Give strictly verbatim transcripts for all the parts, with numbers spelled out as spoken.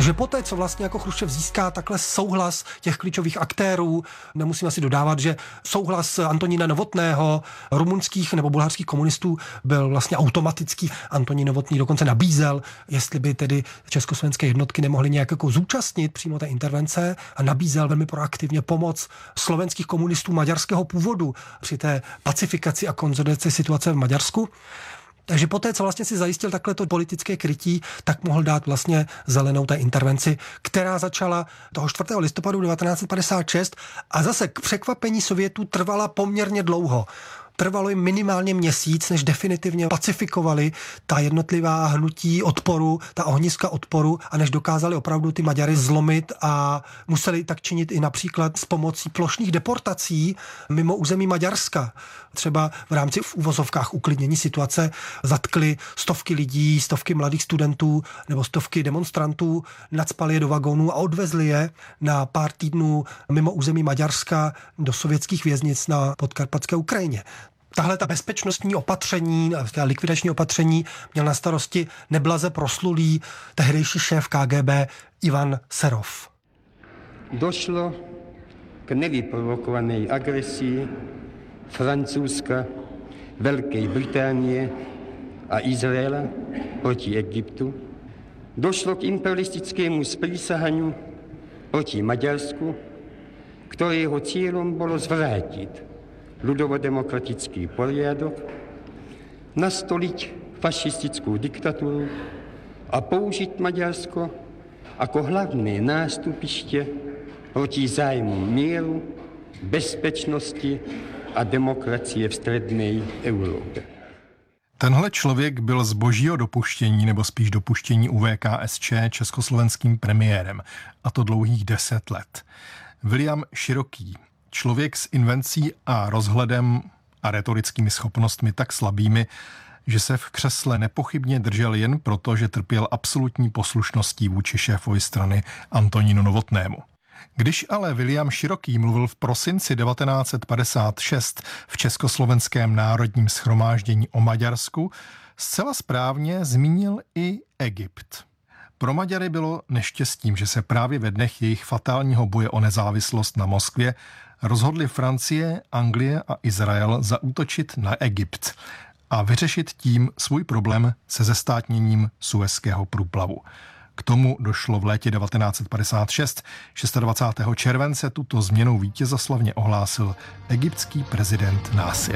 Takže poté, co vlastně jako Chruščev získá takhle souhlas těch klíčových aktérů, nemusím asi dodávat, že souhlas Antonína Novotného, rumunských nebo bulharských komunistů byl vlastně automatický. Antonín Novotný dokonce nabízel, jestli by tedy československé jednotky nemohly nějak jako zúčastnit přímo té intervence, a nabízel velmi proaktivně pomoc slovenských komunistů maďarského původu při té pacifikaci a konsolidaci situace v Maďarsku. Takže poté, co vlastně si zajistil takhle to politické krytí, tak mohl dát vlastně zelenou té intervenci, která začala toho čtvrtého listopadu devatenáct set padesát šest a zase k překvapení Sovětů trvala poměrně dlouho. Trvalo jim minimálně měsíc, než definitivně pacifikovali ta jednotlivá hnutí odporu, ta ohniska odporu, a než dokázali opravdu ty Maďary zlomit, a museli tak činit i například s pomocí plošných deportací mimo území Maďarska. Třeba v rámci v uvozovkách uklidnění situace zatkli stovky lidí, stovky mladých studentů nebo stovky demonstrantů, nacpali je do vagónů a odvezli je na pár týdnů mimo území Maďarska do sovětských věznic na podkarpatské Ukrajině. Tahle ta bezpečnostní opatření, likvidační opatření měl na starosti neblaze proslulý tehdejší šéf K G B Ivan Serov. Došlo k nevyprovokované agresii Francouzska, Velké Británie a Izraela proti Egyptu. Došlo k imperialistickému sprísahaniu proti Maďarsku, ktorého cieľom bolo zvrátiť ľudovo-demokratický poriadok, nastoliť fašistickú diktatúru a použiť Maďarsko ako hlavné nástupiště proti zájmům míru, bezpečnosti a demokracie v střední Evropě. Tenhle člověk byl z božího dopuštění, nebo spíš dopuštění U V K S Č československým premiérem, a to dlouhých deset let. William Široký, člověk s invencí a rozhledem a retorickými schopnostmi tak slabými, že se v křesle nepochybně držel jen proto, že trpěl absolutní poslušností vůči šéfovi strany Antonínu Novotnému. Když ale William Široký mluvil v prosinci devatenáct set padesát šest v Československém národním shromáždění o Maďarsku, zcela správně zmínil i Egypt. Pro Maďary bylo neštěstím, že se právě ve dnech jejich fatálního boje o nezávislost na Moskvě rozhodli Francie, Anglie a Izrael zaútočit na Egypt a vyřešit tím svůj problém se zestátněním Suezského průplavu. K tomu došlo v létě devatenáct set padesát šest. dvacátého šestého července tuto změnou vítězoslavně ohlásil egyptský prezident Nasser.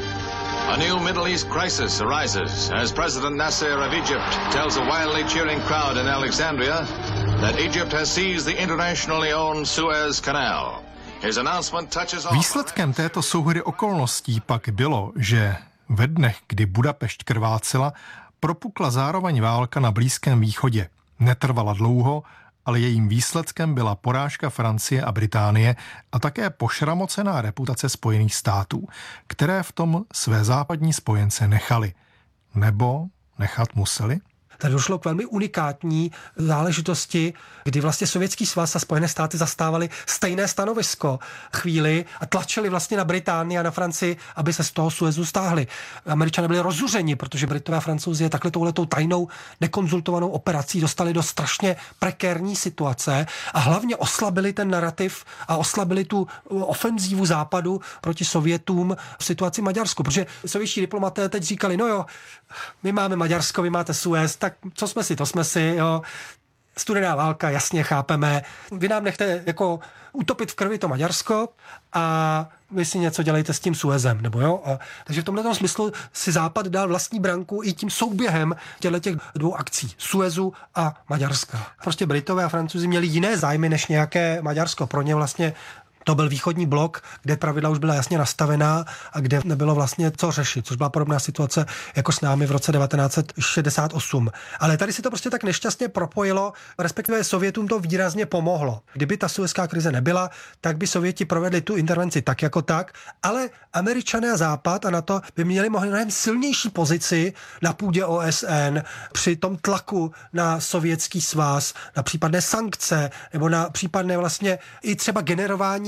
A new Middle East crisis arises as President Nasser of Egypt tells a wildly cheering crowd in Alexandria that Egypt has seized the internationally owned Suez Canal. His announcement touches on... Výsledkem této souhry okolností pak bylo, že ve dnech, kdy Budapešť krvácela, propukla zároveň válka na Blízkém východě. Netrvala dlouho, ale jejím výsledkem byla porážka Francie a Británie a také pošramocená reputace Spojených států, které v tom své západní spojence nechali. Nebo nechat museli? Tady došlo k velmi unikátní záležitosti, kdy vlastně Sovětský svaz a Spojené státy zastávali stejné stanovisko chvíli a tlačili vlastně na Británii a na Francii, aby se z toho Suezu stáhli. Američané byli rozuřeni, protože Britové a Francouzi takhle touhletou tajnou nekonzultovanou operací dostali do strašně prekérní situace a hlavně oslabili ten narrativ a oslabili tu ofenzívu západu proti Sovětům v situaci Maďarsku, protože sovětští diplomaté teď říkali, no jo, my máme Maďarsko, vy máte Suez, tak co jsme si, to jsme si, jo. Studená válka, jasně chápeme. Vy nám nechte jako utopit v krvi to Maďarsko a vy si něco dělejte s tím Suezem, nebo jo. A, takže v tomto smyslu si Západ dal vlastní branku i tím souběhem těch dvou akcí, Suezu a Maďarska. Prostě Britové a Francouzi měli jiné zájmy než nějaké Maďarsko. Pro ně vlastně to byl východní blok, kde pravidla už byla jasně nastavená a kde nebylo vlastně co řešit, což byla podobná situace jako s námi v roce devatenáct set šedesát osm. Ale tady si to prostě tak nešťastně propojilo, respektive Sovětům to výrazně pomohlo. Kdyby ta suezská krize nebyla, tak by Sověti provedli tu intervenci tak jako tak, ale Američané a Západ a NATO by měli mohli mnohem silnější pozici na půdě O S N při tom tlaku na Sovětský svaz, na případné sankce nebo na případné vlastně i třeba generování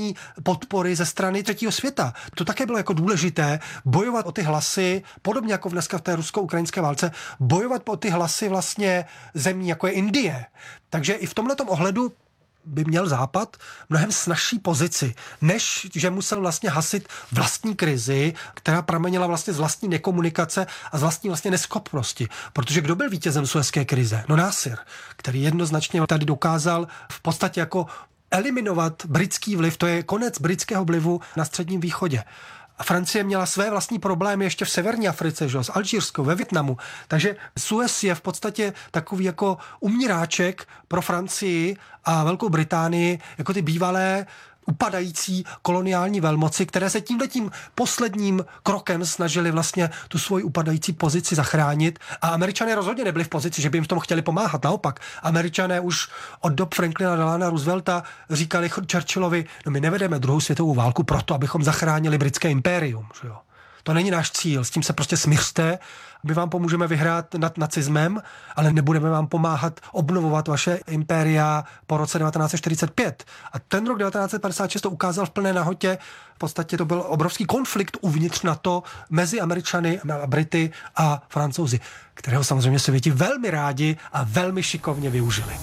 hledání podpory ze strany třetího světa. To také bylo jako důležité, bojovat o ty hlasy, podobně jako dneska v té rusko-ukrajinské válce, bojovat o ty hlasy vlastně zemí, jako je Indie. Takže i v tomhletom ohledu by měl Západ mnohem snazší pozici, než že musel vlastně hasit vlastní krizi, která pramenila vlastně z vlastní nekomunikace a z vlastní vlastně neschopnosti. Protože kdo byl vítězem suezské krize? No Nasir, který jednoznačně tady dokázal v podstatě jako eliminovat britský vliv, to je konec britského vlivu na Středním východě. A Francie měla své vlastní problémy ještě v severní Africe, že? S Alžírskou, ve Vietnamu. Takže Suez je v podstatě takový jako umíráček pro Francii a Velkou Británii, jako ty bývalé upadající koloniální velmoci, které se tímhletím posledním krokem snažili vlastně tu svoji upadající pozici zachránit. A Američané rozhodně nebyli v pozici, že by jim v tom chtěli pomáhat. Naopak, Američané už od dob Franklina Delana Roosevelta říkali Churchillovi, no my nevedeme druhou světovou válku proto, abychom zachránili britské impérium. Že jo? To není náš cíl, s tím se prostě smiřte, my vám pomůžeme vyhrát nad nacismem, ale nebudeme vám pomáhat obnovovat vaše impéria po roce devatenáct set čtyřicet pět. A ten rok devatenáct set padesát šest to ukázal v plné nahotě. V podstatě to byl obrovský konflikt uvnitř NATO mezi Američany, Brity a Francouzi, kterého samozřejmě Sověti velmi rádi a velmi šikovně využili.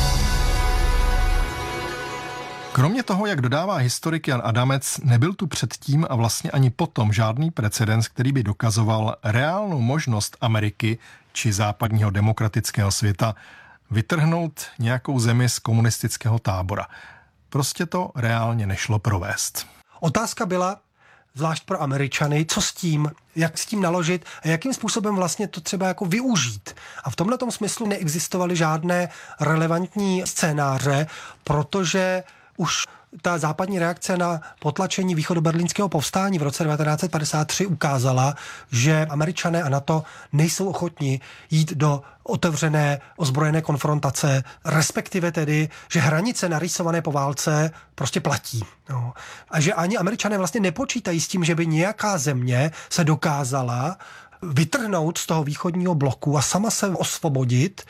Kromě toho, jak dodává historik Jan Adamec, nebyl tu předtím a vlastně ani potom žádný precedens, který by dokazoval reálnou možnost Ameriky či západního demokratického světa vytrhnout nějakou zemi z komunistického tábora. Prostě to reálně nešlo provést. Otázka byla, zvlášť pro Američany, co s tím, jak s tím naložit a jakým způsobem vlastně to třeba jako využít. A v tomhletom smyslu neexistovaly žádné relevantní scénáře, protože už ta západní reakce na potlačení východoberlínského povstání v roce devatenáct set padesát tři ukázala, že Američané a NATO nejsou ochotni jít do otevřené ozbrojené konfrontace, respektive tedy, že hranice narýsované po válce prostě platí. No. A že ani Američané vlastně nepočítají s tím, že by nějaká země se dokázala vytrhnout z toho východního bloku a sama se osvobodit,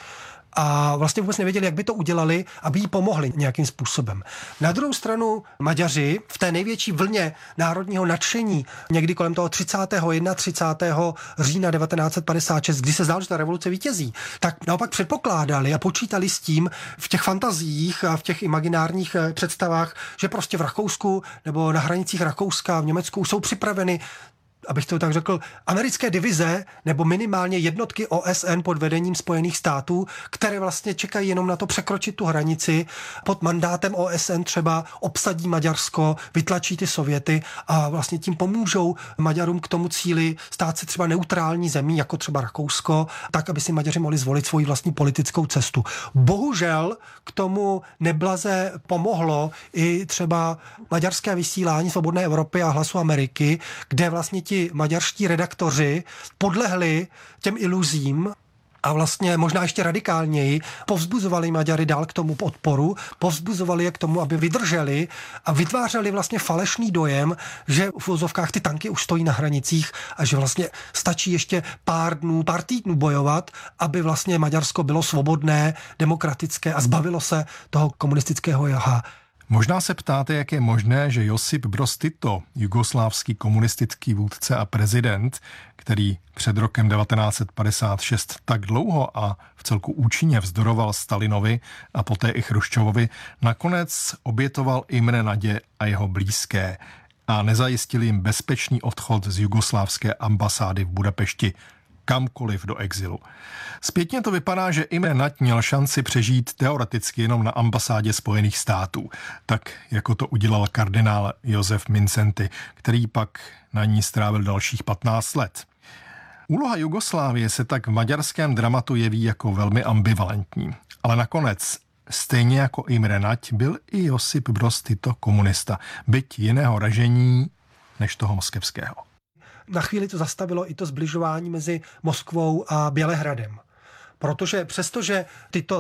a vlastně vůbec nevěděli, jak by to udělali, aby jí pomohli nějakým způsobem. Na druhou stranu Maďaři v té největší vlně národního nadšení někdy kolem toho třicátého třicátého prvního října devatenáct set padesát šest, kdy se zdálo, že ta revoluce vítězí, tak naopak předpokládali a počítali s tím v těch fantaziích a v těch imaginárních představách, že prostě v Rakousku nebo na hranicích Rakouska v Německu jsou připraveny, abych to tak řekl, americké divize nebo minimálně jednotky O S N pod vedením Spojených států, které vlastně čekají jenom na to překročit tu hranici, pod mandátem O S N třeba obsadí Maďarsko, vytlačí ty Sověty a vlastně tím pomůžou Maďarům k tomu cíli stát se třeba neutrální zemí, jako třeba Rakousko, tak, aby si Maďaři mohli zvolit svoji vlastní politickou cestu. Bohužel k tomu neblaze pomohlo i třeba maďarské vysílání Svobodné Evropy a Hlasu Ameriky, kde vlastně ti maďarští redaktoři podlehli těm iluzím a vlastně možná ještě radikálněji povzbuzovali Maďary dál k tomu odporu, povzbuzovali je k tomu, aby vydrželi a vytvářeli vlastně falešný dojem, že v uvozovkách ty tanky už stojí na hranicích a že vlastně stačí ještě pár dnů, pár týdnů bojovat, aby vlastně Maďarsko bylo svobodné, demokratické a zbavilo se toho komunistického jaha. Možná se ptáte, jak je možné, že Josip Broz Tito, jugoslávský komunistický vůdce a prezident, který před rokem devatenáct set padesát šest tak dlouho a v celku účinně vzdoroval Stalinovi a poté i Chruščovovi, nakonec obětoval Imre Nadě a jeho blízké a nezajistil jim bezpečný odchod z jugoslávské ambasády v Budapešti kamkoliv do exilu. Zpětně to vypadá, že Imre Naď měl šanci přežít teoreticky jenom na ambasádě Spojených států, tak jako to udělal kardinál Josef Mindszenty, který pak na ní strávil dalších patnáct let. Úloha Jugoslávie se tak v maďarském dramatu jeví jako velmi ambivalentní, ale nakonec stejně jako Imre Naď byl i Josip Broz Tito komunista, byť jiného ražení než toho moskevského. Na chvíli to zastavilo i to zbližování mezi Moskvou a Bělehradem. Protože přestože tyto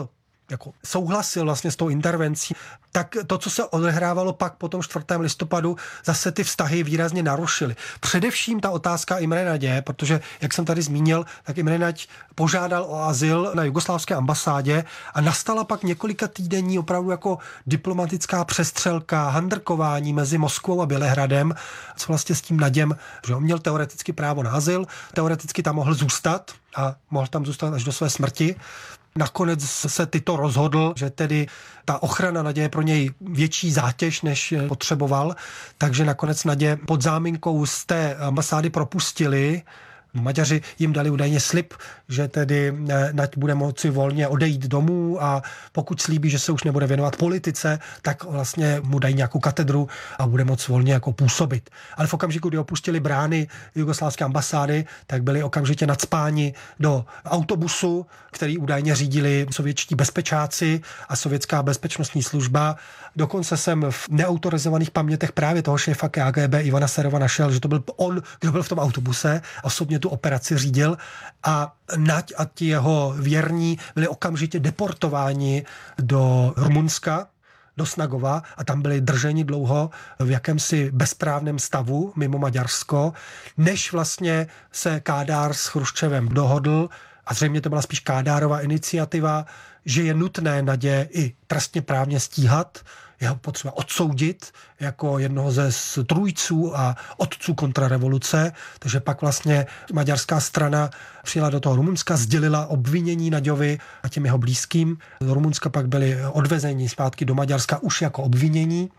jako souhlasil vlastně s tou intervencí, tak to, co se odehrávalo pak po tom čtvrtém listopadu, zase ty vztahy výrazně narušily. Především ta otázka Imre Nadě, protože, jak jsem tady zmínil, tak Imre Nať požádal o azyl na jugoslávské ambasádě a nastala pak několika týdenní opravdu jako diplomatická přestřelka, handrkování mezi Moskvou a Bělehradem, co vlastně s tím Naděm, že on měl teoreticky právo na azyl, teoreticky tam mohl zůstat a mohl tam zůstat až do své smrti. Nakonec se Tito rozhodl, že tedy ta ochrana Nadě je pro něj větší zátěž, než potřeboval, takže nakonec Nadě pod záminkou z té ambasády propustili. Maďaři jim dali údajně slib, že tedy Nať bude moci volně odejít domů a pokud slíbí, že se už nebude věnovat politice, tak vlastně mu dají nějakou katedru a bude moci volně jako působit. Ale v okamžiku, kdy opustili brány jugoslávské ambasády, tak byli okamžitě nacpáni do autobusu, který údajně řídili sovětští bezpečáci a sovětská bezpečnostní služba. Dokonce jsem v neautorizovaných pamětech právě toho šéfa K G B Ivana Serova našel, že to byl on, kdo byl v tom autobuse, osobně tu operaci řídil a Nať a ti jeho věrní byli okamžitě deportováni do Rumunska, do Snagova a tam byli drženi dlouho v jakémsi bezprávném stavu mimo Maďarsko, než vlastně se Kádár s Chruščevem dohodl a zřejmě to byla spíš Kádárova iniciativa, že je nutné Nadě i trestně právně stíhat, je potřeba odsoudit jako jednoho ze strůjců a otců kontrarevoluce, takže pak vlastně maďarská strana přijela do toho Rumunska, sdělila obvinění Naďovi a těm jeho blízkým. Do Rumunska pak byli odvezeni zpátky do Maďarska už jako obvinění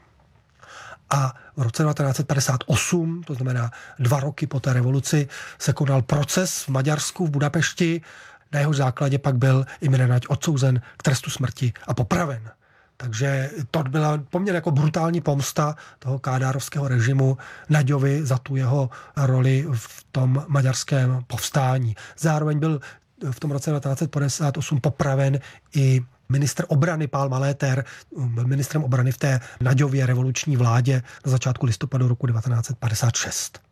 a v roce devatenáct set padesát osm, to znamená dva roky po té revoluci, se konal proces v Maďarsku, v Budapešti, na jeho základě pak byl Imre Nať odsouzen k trestu smrti a popraven. Takže to byla poměrně jako brutální pomsta toho kádárovského režimu Naďovi za tu jeho roli v tom maďarském povstání. Zároveň byl v tom roce devatenáct set padesát osm popraven i ministr obrany Pál Maléter, byl ministrem obrany v té Naďově revoluční vládě na začátku listopadu roku devatenáct set padesát šest.